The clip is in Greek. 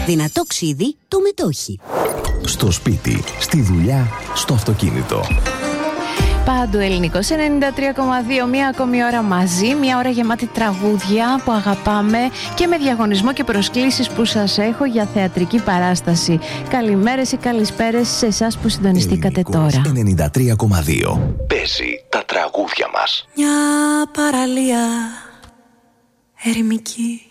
Δυνατό ξύδι το μετόχι. Στο σπίτι, στη δουλειά, στο αυτοκίνητο. Πάντου Ελληνικό 93,2. Μία ακόμη ώρα μαζί. Μία ώρα γεμάτη τραγούδια που αγαπάμε και με διαγωνισμό και προσκλήσεις που σας έχω για θεατρική παράσταση. Καλημέρες ή καλησπέρες σε εσάς που συντονιστήκατε τώρα. 93,2. Παίζει τα τραγούδια μας. Μια παραλία ερημική